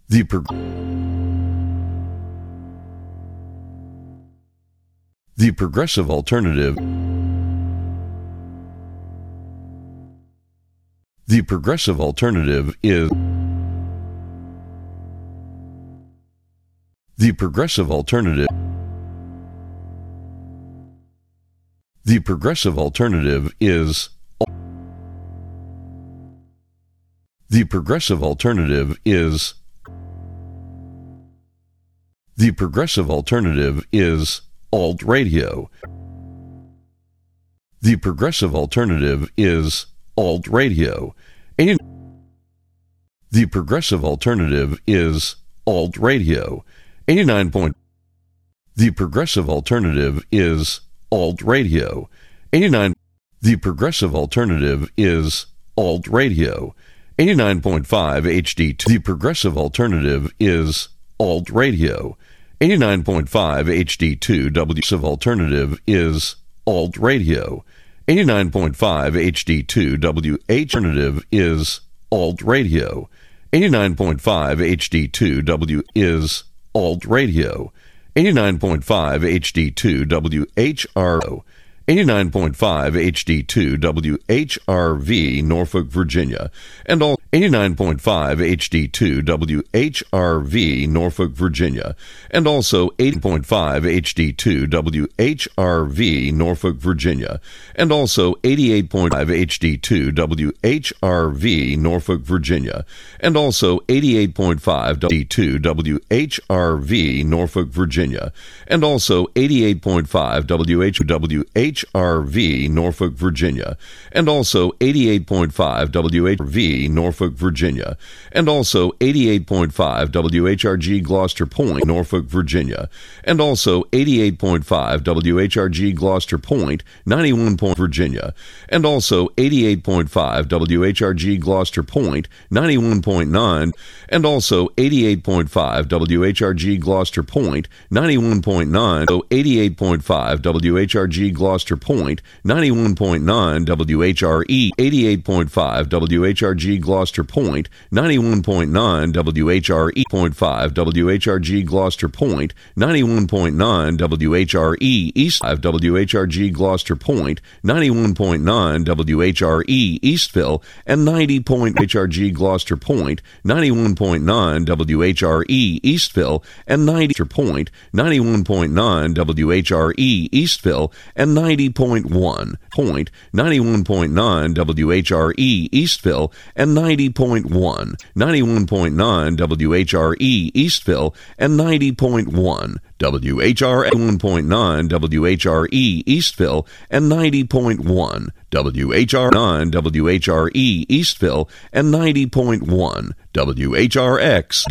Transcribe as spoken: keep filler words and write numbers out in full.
The prog- The Progressive Alternative. The Progressive Alternative is The Progressive Alternative. The Progressive Alternative is The Progressive Alternative is The Progressive Alternative is Alt Radio. The Progressive Alternative is Alt Radio. And The Progressive Alternative is Alt Radio. eighty-nine point The Progressive Alternative is Alt Radio. eighty-nine The Progressive Alternative is Alt Radio. eighty-nine point five H D two. The Progressive Alternative is Alt Radio. eighty-nine point five H D two W. The Progressive Alternative is Alt Radio. eighty-nine point five H D two W H. Alternative is Alt Radio. eighty-nine point five H D two W is Alt Radio. eighty-nine point five H D two W H R O. eighty-nine point five H D two W H R V, Norfolk, Virginia, and all eighty-nine point five H D two W H R V, Norfolk, Virginia, and also eighty point five H D two W H R V, Norfolk, Virginia, and also eighty-eight point five H D two W H R V, Norfolk, Virginia, and also eighty-eight point five H D two W H R V, Norfolk, Virginia, and also eighty-eight point five W H W H R V, Norfolk, Virginia, and also eighty-eight point five W H R V, Norfolk, Virginia, and also eighty-eight point five W H R G Gloucester Point, Norfolk, Virginia, and also eighty-eight point five W H R G Gloucester Point, ninety-one point Virginia, and also eighty-eight point five W H R G Gloucester Point, ninety-one point nine, and also eighty-eight point five W H R G Gloucester Point, ninety-one point nine, so eighty-eight point five W H R G Gloucester Point, ninety-one point nine W H R E, eighty-eight point five W H R G Gloucester Point, ninety-one point nine W H R E point five W H R G Gloucester Point, ninety-one point nine W H R E East five W H R G Gloucester Point, ninety-one point nine W H R E Eastville, and ninety point H R G Gloucester Point, ninety-one point nine W H R E Eastville, and ninety Point, ninety-one point nine W H R E Eastville, and ninety point one Point, ninety-one point nine W H R E Eastville, and ninety point one, ninety-one point nine W H R E Eastville, and ninety point one W H R one point nine W H R E Eastville, and ninety point one W H R nine W H R E Eastville, and ninety point one W H R X